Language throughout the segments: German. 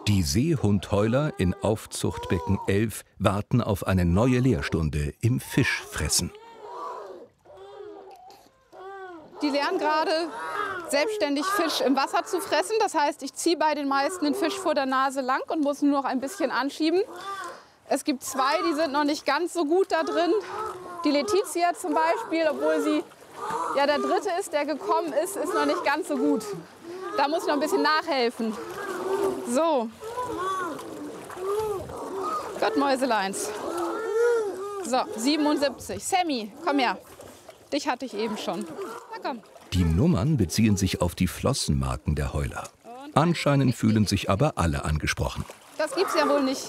Die Seehundheuler in Aufzuchtbecken 11 warten auf eine neue Lehrstunde im Fischfressen. Die lernen gerade selbstständig Fisch im Wasser zu fressen. Das heißt, ich ziehe bei den meisten den Fisch vor der Nase lang und muss nur noch ein bisschen anschieben. Es gibt zwei, die sind noch nicht ganz so gut da drin. Die Letizia zum Beispiel, obwohl sie ja der dritte ist, der gekommen ist, ist noch nicht ganz so gut. Da muss ich noch ein bisschen nachhelfen. So. Gott, Mäuseleins. So, 77. Sammy, komm her. Dich hatte ich eben schon. Na komm. Die Nummern beziehen sich auf die Flossenmarken der Heuler. Anscheinend fühlen sich aber alle angesprochen. Das gibt's ja wohl nicht.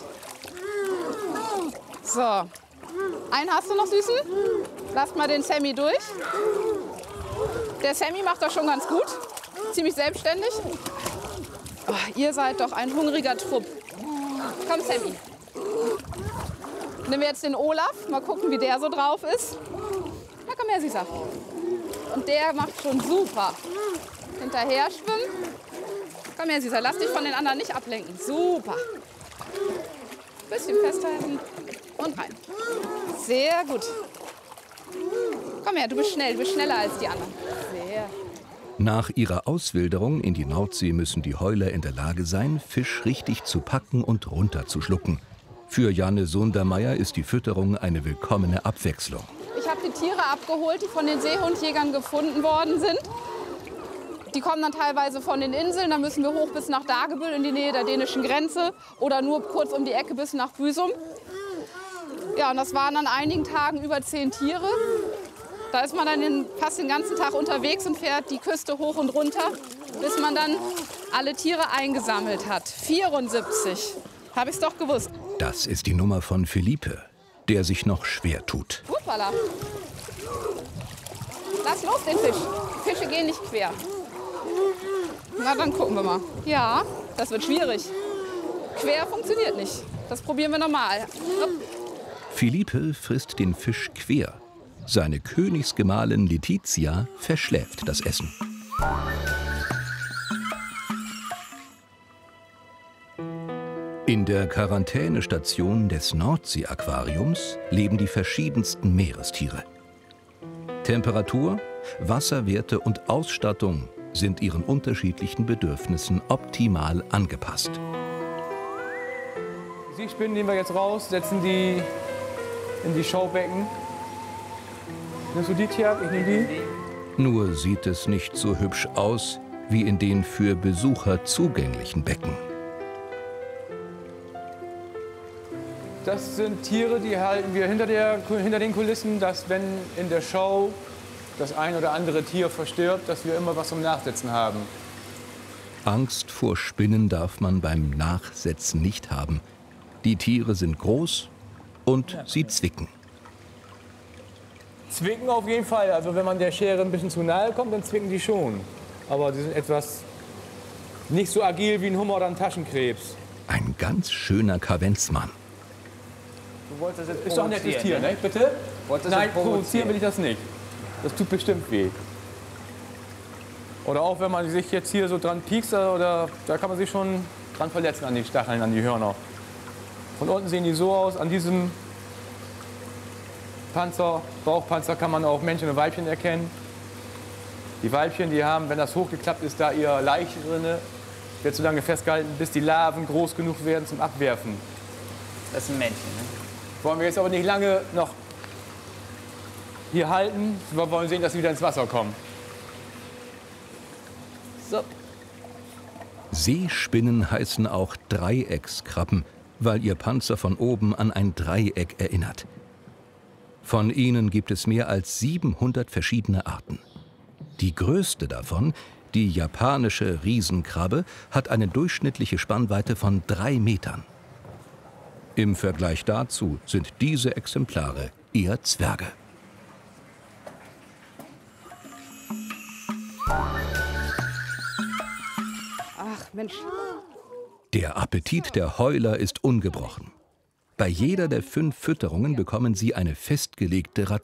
So. Einen hast du noch, Süßen? Lass mal den Sammy durch. Der Sammy macht das schon ganz gut. Ziemlich selbstständig. Oh, ihr seid doch ein hungriger Trupp. Komm, Sammy. Nehmen wir jetzt den Olaf. Mal gucken, wie der so drauf ist. Na, komm her, Süßer. Und der macht schon super. Hinterher schwimmen. Komm her, Süßer. Lass dich von den anderen nicht ablenken. Super. Bisschen festhalten. Und rein. Sehr gut. Komm her, du bist schnell. Du bist schneller als die anderen. Sehr. Nach ihrer Auswilderung in die Nordsee müssen die Heuler in der Lage sein, Fisch richtig zu packen und runterzuschlucken. Für Janne Sundermeier ist die Fütterung eine willkommene Abwechslung. Ich habe die Tiere abgeholt, die von den Seehundjägern gefunden worden sind. Die kommen dann teilweise von den Inseln, da müssen wir hoch bis nach Dagebüll in die Nähe der dänischen Grenze oder nur kurz um die Ecke bis nach Büsum. Ja, und das waren an einigen Tagen über 10 Tiere. Da ist man dann fast den ganzen Tag unterwegs und fährt die Küste hoch und runter, bis man dann alle Tiere eingesammelt hat. 74. Habe ich es doch gewusst. Das ist die Nummer von Philippe, der sich noch schwer tut. Hoppala. Lass los den Fisch. Die Fische gehen nicht quer. Na, dann gucken wir mal. Ja, das wird schwierig. Quer funktioniert nicht. Das probieren wir nochmal. Philippe frisst den Fisch quer. Seine Königsgemahlin Letizia verschläft das Essen. In der Quarantänestation des Nordsee-Aquariums leben die verschiedensten Meerestiere. Temperatur, Wasserwerte und Ausstattung sind ihren unterschiedlichen Bedürfnissen optimal angepasst. Die Siegspinnen nehmen wir jetzt raus, setzen die in die Schaubecken. Nimmst du die, Tjag? Ich nehme die. Nur sieht es nicht so hübsch aus wie in den für Besucher zugänglichen Becken. Das sind Tiere, die halten wir hinter den Kulissen, dass wenn in der Show das ein oder andere Tier verstirbt, dass wir immer was zum Nachsetzen haben. Angst vor Spinnen darf man beim Nachsetzen nicht haben. Die Tiere sind groß und sie zwicken. Zwicken auf jeden Fall. Also wenn man der Schere ein bisschen zu nahe kommt, dann zwicken die schon. Aber die sind etwas nicht so agil wie ein Hummer oder ein Taschenkrebs. Ein ganz schöner Kavenzmann. Du wolltest das jetzt ist doch ein nettes Tier, ne? Bitte? Nein, provozieren will ich das nicht. Das tut bestimmt weh. Oder auch wenn man sich jetzt hier so dran piekst, oder da kann man sich schon dran verletzen an die Stacheln, an die Hörner. Von unten sehen die so aus. An diesem Panzer, Bauchpanzer kann man auch Männchen und Weibchen erkennen. Die Weibchen, die haben, wenn das hochgeklappt ist, da ihr Laich drin, wird so lange festgehalten, bis die Larven groß genug werden zum Abwerfen. Das ist ein Männchen, ne? Wollen wir jetzt aber nicht lange noch hier halten. Wir wollen sehen, dass sie wieder ins Wasser kommen. So. Seespinnen heißen auch Dreieckskrabben, weil ihr Panzer von oben an ein Dreieck erinnert. Von ihnen gibt es mehr als 700 verschiedene Arten. Die größte davon, die japanische Riesenkrabbe, hat eine durchschnittliche Spannweite von 3 Metern. Im Vergleich dazu sind diese Exemplare eher Zwerge. Ach, Mensch. Der Appetit der Heuler ist ungebrochen. Bei jeder der 5 Fütterungen bekommen sie eine festgelegte Ration.